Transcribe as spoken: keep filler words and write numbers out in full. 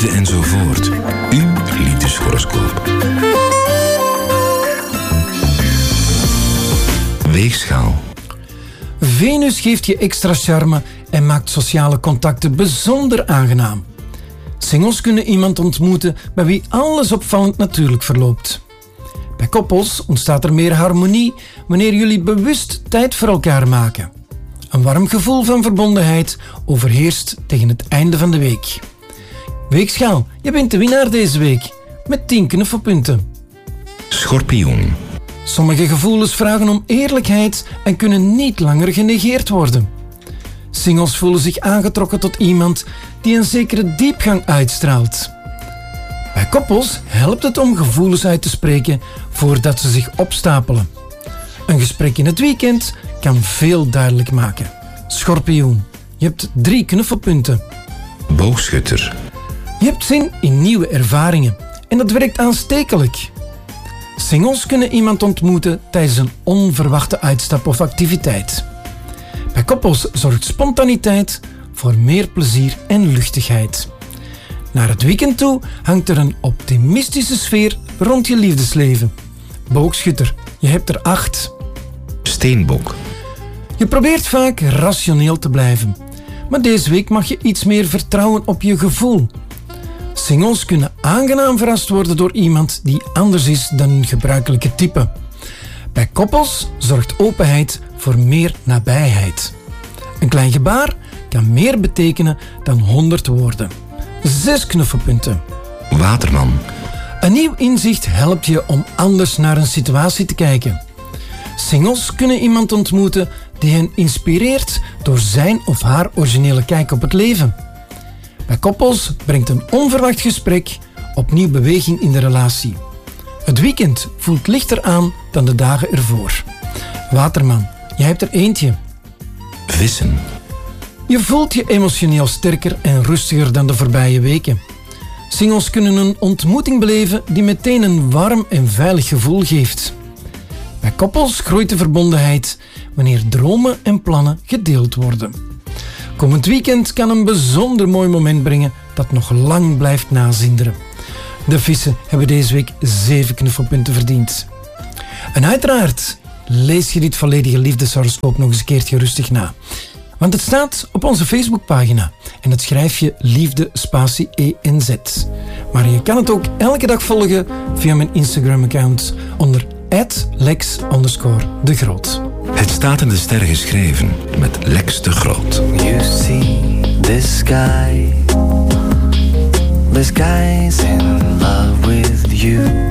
liefde enzovoort. Uw liefdeshoroscoop. Weegschaal. Venus geeft je extra charme en maakt sociale contacten bijzonder aangenaam. Singles kunnen iemand ontmoeten bij wie alles opvallend natuurlijk verloopt. Bij koppels ontstaat er meer harmonie wanneer jullie bewust tijd voor elkaar maken. Een warm gevoel van verbondenheid overheerst tegen het einde van de week. Weegschaal, je bent de winnaar deze week, met tien knuffelpunten. Schorpioen. Sommige gevoelens vragen om eerlijkheid en kunnen niet langer genegeerd worden. Singles voelen zich aangetrokken tot iemand die een zekere diepgang uitstraalt. Bij koppels helpt het om gevoelens uit te spreken voordat ze zich opstapelen. Een gesprek in het weekend kan veel duidelijk maken. Schorpioen, je hebt drie knuffelpunten. Boogschutter. Je hebt zin in nieuwe ervaringen en dat werkt aanstekelijk. Singles kunnen iemand ontmoeten tijdens een onverwachte uitstap of activiteit. Bij koppels zorgt spontaniteit voor meer plezier en luchtigheid. Naar het weekend toe hangt er een optimistische sfeer rond je liefdesleven. Boogschutter, je hebt er acht. Steenbok. Je probeert vaak rationeel te blijven, maar deze week mag je iets meer vertrouwen op je gevoel. Singles kunnen aangenaam verrast worden door iemand die anders is dan hun gebruikelijke type. Bij koppels zorgt openheid voor meer nabijheid. Een klein gebaar kan meer betekenen dan honderd woorden. Zes knuffelpunten. Waterman. Een nieuw inzicht helpt je om anders naar een situatie te kijken. Singles kunnen iemand ontmoeten die hen inspireert door zijn of haar originele kijk op het leven. Bij koppels brengt een onverwacht gesprek opnieuw beweging in de relatie. Het weekend voelt lichter aan dan de dagen ervoor. Waterman, jij hebt er eentje. Vissen. Je voelt je emotioneel sterker en rustiger dan de voorbije weken. Singles kunnen een ontmoeting beleven die meteen een warm en veilig gevoel geeft. Bij koppels groeit de verbondenheid wanneer dromen en plannen gedeeld worden. Komend weekend kan een bijzonder mooi moment brengen dat nog lang blijft nazinderen. De vissen hebben deze week zeven knuffelpunten verdiend. En uiteraard lees je dit volledige liefdeshoroscoop nog eens een keertje rustig na. Want het staat op onze Facebookpagina en het schrijf je liefde spatie E N Z. Maar je kan het ook elke dag volgen via mijn Instagram-account onder at lex underscore de groot. Het staat in de sterren geschreven met Lex de Groot. You see this guy, this guy's in love with you.